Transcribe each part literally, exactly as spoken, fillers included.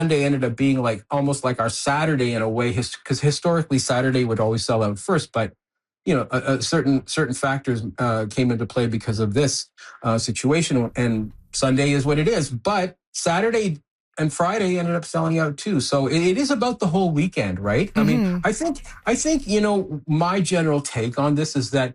Sunday ended up being like almost like our Saturday in a way, because historically Saturday would always sell out first, but you know, a, a certain certain factors uh, came into play because of this uh, situation, and Sunday is what it is. But Saturday and Friday ended up selling out too. So it, it is about the whole weekend, right? Mm-hmm. I mean, I think I think you know, my general take on this is that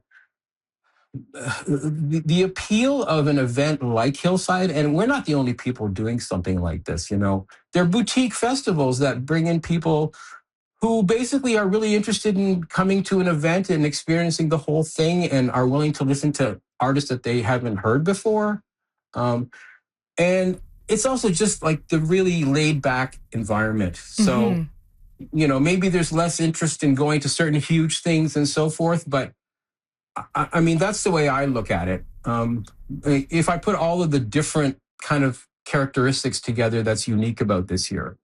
the, the appeal of an event like Hillside, and we're not the only people doing something like this, you know, they're boutique festivals that bring in people who basically are really interested in coming to an event and experiencing the whole thing and are willing to listen to artists that they haven't heard before. Um, and it's also just like the really laid back environment. So, mm-hmm. you know, maybe there's less interest in going to certain huge things and so forth, but I, I mean, that's the way I look at it. Um, if I put all of the different kind of characteristics together that's unique about this year.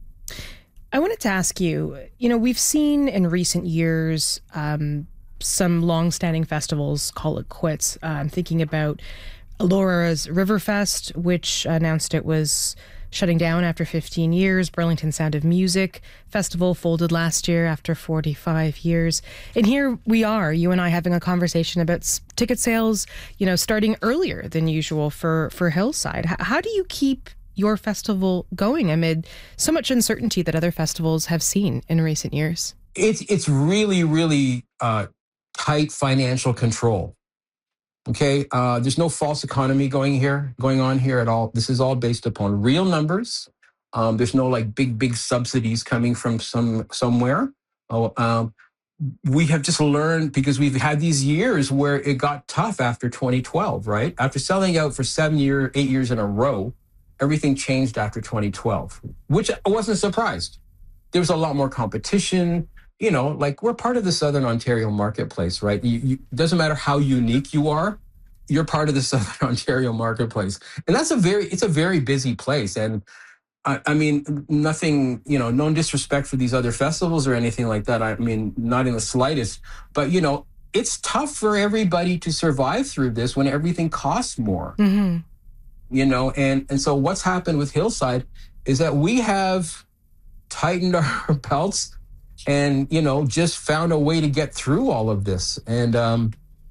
I wanted to ask you, you know, we've seen in recent years um, some long-standing festivals call it quits. Uh, I'm thinking about Aurora's Riverfest, which announced it was shutting down after fifteen years. Burlington Sound of Music Festival folded last year after forty-five years. And here we are, you and I, having a conversation about s- ticket sales, you know, starting earlier than usual for, for Hillside. H- how do you keep your festival going amid so much uncertainty that other festivals have seen in recent years? It's it's really, really uh, tight financial control. Okay, uh, there's no false economy going here, going on here at all. This is all based upon real numbers. Um, there's no like big, big subsidies coming from some somewhere. Oh, um, we have just learned, because we've had these years where it got tough after twenty twelve, right? After selling out for seven year, eight years in a row, everything changed after twenty twelve, which I wasn't surprised. There was a lot more competition. You know, like, we're part of the Southern Ontario marketplace, right? You, you, it doesn't matter how unique you are, you're part of the Southern Ontario marketplace. And that's a very, it's a very busy place. And I, I mean, nothing, you know, no disrespect for these other festivals or anything like that. I mean, not in the slightest, but, you know, it's tough for everybody to survive through this when everything costs more. Mm-hmm. You know, and, and so what's happened with Hillside is that we have tightened our belts and, you know, just found a way to get through all of this. And um,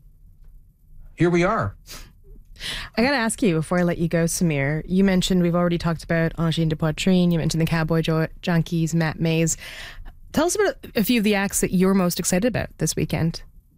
here we are. I got to ask you before I let you go, Samir, you mentioned, we've already talked about Angine de Poitrine. You mentioned the Cowboy jo- Junkies, Matt Mays. Tell us about a few of the acts that you're most excited about this weekend.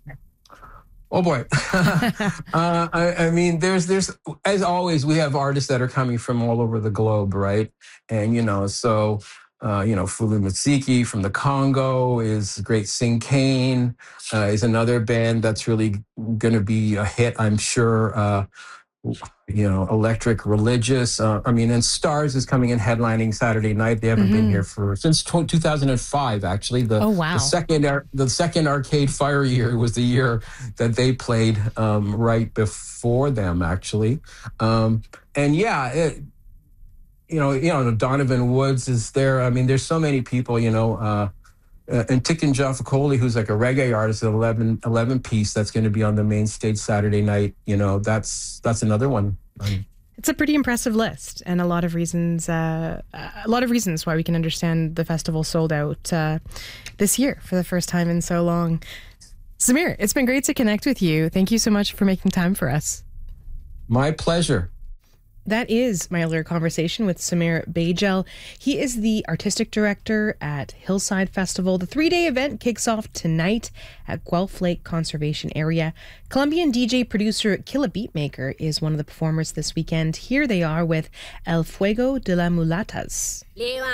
Oh boy. uh, I, I mean, there's, there's, as always, we have artists that are coming from all over the globe, right? And, you know, so, uh, you know, Fulu Matsiki from the Congo is great. Sing Kane uh, is another band that's really going to be a hit, I'm sure. Uh, you know, Electric Religious. Uh, I mean, and Stars is coming in headlining Saturday night. They haven't mm-hmm. been here for since two thousand five. Actually, the oh, wow. the second ar- the second Arcade Fire year was the year that they played um, right before them. Actually, um, and yeah, it, you know, you know, Donovan Woods is there. I mean, there's so many people. You know. Uh, Uh, and Tikin Jafakoli, who's like a reggae artist, an eleven, eleven piece that's going to be on the main stage Saturday night. You know, that's that's another one. Um, it's a pretty impressive list, and a lot of reasons. Uh, a lot of reasons why we can understand the festival sold out uh, this year for the first time in so long. Samir, it's been great to connect with you. Thank you so much for making time for us. My pleasure. That is my earlier conversation with Samir Bajel. He is the artistic director at Hillside Festival. The three-day event kicks off tonight at Guelph Lake Conservation Area. Colombian D J producer Killa Beatmaker is one of the performers this weekend. Here they are with El Fuego de la Mulatas.